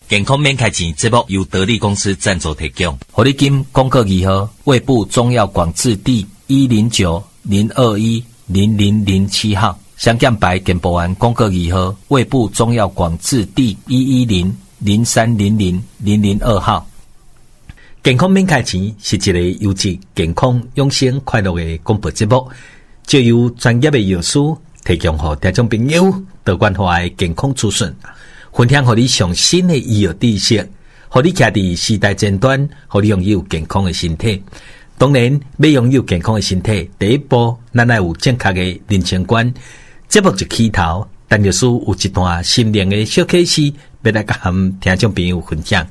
健康免开钱节目由得力公司赞助提供。 活力金广告二号，卫部中药广字第109-021-0007号，香港白健保案广告二号，卫部中药广字第110-0300-002号。健康免开钱是一个优质、健康、养生、快乐的广播节目，就由专业的药师提供给听众朋友多元化的健康资讯，分享给你上新的医药知识，让你徛在时代尖端，让你拥有健康的身体。当然，要拥有健康的身体，第一步咱要有正确的人生观。节目一起头，陈药师有一段心灵的小启示，要来甲含听众朋友分享。